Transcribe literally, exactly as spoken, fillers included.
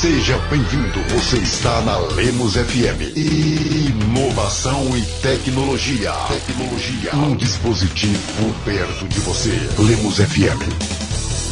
Seja bem-vindo, você está na Lemos F M. Inovação e tecnologia. Tecnologia. Um dispositivo perto de você. Lemos F M.